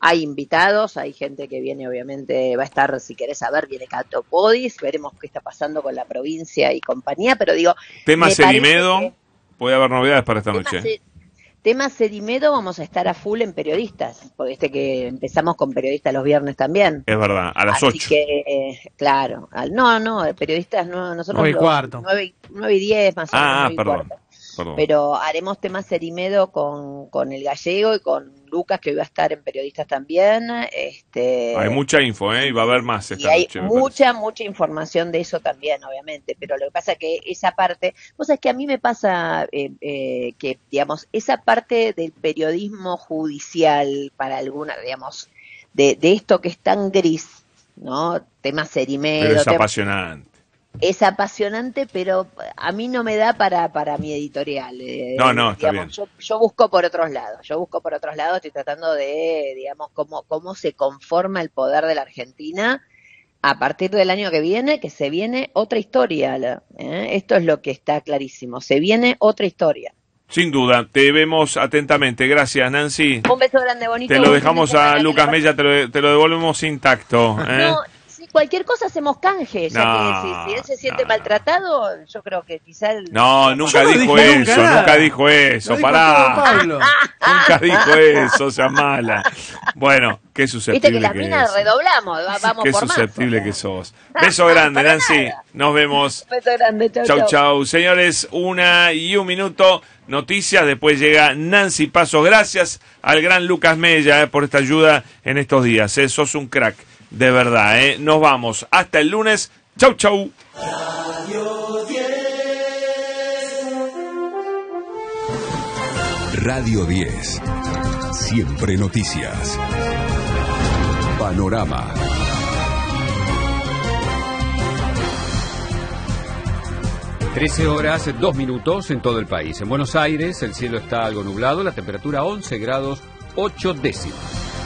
hay invitados, hay gente que viene, obviamente, va a estar, si querés saber, viene Cato Podis, veremos qué está pasando con la provincia y compañía, pero digo... Tema Cerimedo, puede haber novedades para esta noche. Tema Cerimedo, vamos a estar a full en periodistas, porque que empezamos con periodistas los viernes también. Es verdad, a las 8. Así que, claro, periodistas, nosotros 9:15. 9:10 más o menos. Perdón. Pero haremos tema Cerimedo con el gallego y con Lucas, que hoy va a estar en periodistas también. Hay mucha info, y va a haber más esta noche. Hay mucha información de eso también, obviamente, pero lo que pasa es que esa parte, vos sabés que a mí me pasa que, digamos, esa parte del periodismo judicial para alguna, digamos, de esto que es tan gris, ¿no? Tema Cerimedo. Pero es apasionante. Es apasionante, pero a mí no me da para mi editorial. No, está bien. Yo busco por otros lados. Estoy tratando de, digamos, cómo se conforma el poder de la Argentina a partir del año que viene, que se viene otra historia. Esto es lo que está clarísimo. Se viene otra historia. Sin duda, te vemos atentamente. Gracias, Nancy. Un beso grande, bonito. Te lo dejamos a Lucas Mella, te lo devolvemos intacto. No. Cualquier cosa hacemos canje, ya que si él se siente maltratado, yo creo que quizá nunca dijo eso, pará. Nunca dijo eso, sea mala. Bueno, qué susceptible. Viste que las minas redoblamos, vamos qué por más. Qué susceptible que sos. Beso grande, Nancy. Nada. Nos vemos. Beso grande, chau. Señores, 1:01. Noticias, después llega Nancy Pasos. Gracias al gran Lucas Mella por esta ayuda en estos días. Sos un crack. De verdad, nos vamos. Hasta el lunes. Chau. Radio 10. Radio 10. Siempre noticias. Panorama. (13 horas 2 minutos) en todo el país. En Buenos Aires el cielo está algo nublado, la temperatura 11 grados 8 décimas.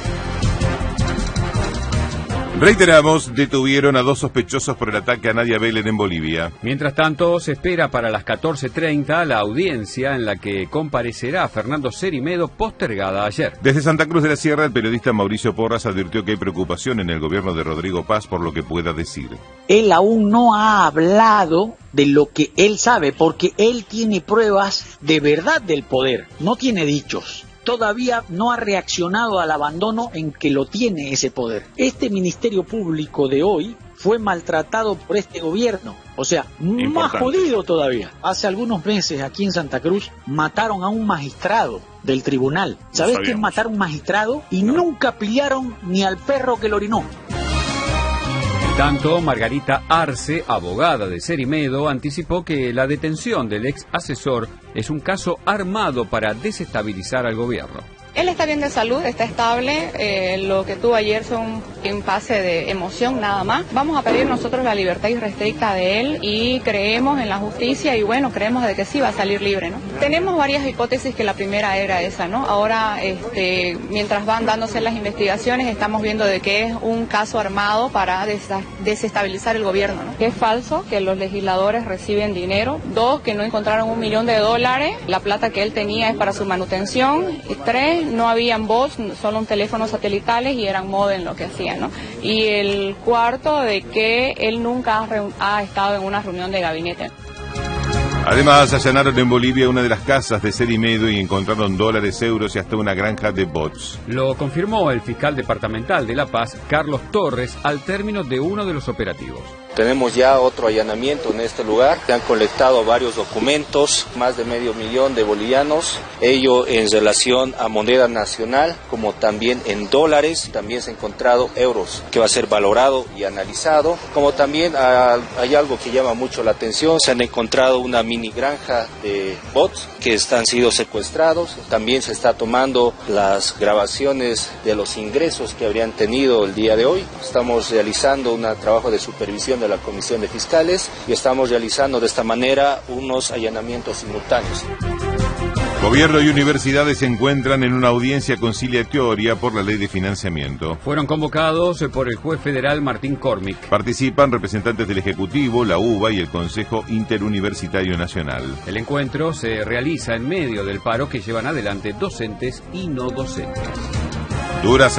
Reiteramos, detuvieron a 2 sospechosos por el ataque a Nadia Belén en Bolivia. Mientras tanto, se espera para las 14:30 la audiencia en la que comparecerá Fernando Cerimedo, postergada ayer. Desde Santa Cruz de la Sierra, el periodista Mauricio Porras advirtió que hay preocupación en el gobierno de Rodrigo Paz por lo que pueda decir. Él aún no ha hablado de lo que él sabe, porque él tiene pruebas de verdad del poder, no tiene dichos. Todavía no ha reaccionado al abandono en que lo tiene ese poder. Este Ministerio Público de hoy fue maltratado por este gobierno. O sea, más jodido todavía. Hace algunos meses aquí en Santa Cruz mataron a un magistrado del tribunal. ¿Sabés qué es matar a un magistrado? Y nunca pillaron ni al perro que lo orinó. Tanto Margarita Arce, abogada de Cerimedo, anticipó que la detención del ex asesor es un caso armado para desestabilizar al gobierno. Él está bien de salud, está estable, lo que tuvo ayer fue un impasse de emoción nada más. Vamos a pedir nosotros la libertad irrestricta de él y creemos en la justicia y bueno, creemos de que sí va a salir libre, ¿no? Tenemos varias hipótesis, que la primera era esa, ¿no? Ahora, mientras van dándose las investigaciones, estamos viendo de que es un caso armado para desestabilizar el gobierno, ¿no? Que es falso, que los legisladores reciben dinero. 2, que no encontraron $1 millón, la plata que él tenía es para su manutención. Y 3, no habían voz, solo un teléfono satelitales y eran modem lo que hacían, ¿no? Y el 4, de que él nunca ha estado en una reunión de gabinete. Además, allanaron en Bolivia una de las casas de Cerimedo y encontraron dólares, euros y hasta una granja de bots. Lo confirmó el fiscal departamental de La Paz, Carlos Torres, al término de uno de los operativos. Tenemos ya otro allanamiento en este lugar. Se han colectado varios documentos, más de $500,000 de bolivianos, ello en relación a moneda nacional, como también en dólares. También se han encontrado euros, que va a ser valorado y analizado. Como también hay algo que llama mucho la atención, se han encontrado una mini granja de bots que han sido secuestrados. También se está tomando las grabaciones de los ingresos que habrían tenido el día de hoy. Estamos realizando un trabajo de supervisión de la Comisión de Fiscales y estamos realizando de esta manera unos allanamientos simultáneos. Gobierno y universidades se encuentran en una audiencia conciliatoria por la ley de financiamiento. Fueron convocados por el juez federal Martín Cormick. Participan representantes del Ejecutivo, la UBA y el Consejo Interuniversitario Nacional. El encuentro se realiza en medio del paro que llevan adelante docentes y no docentes. Duras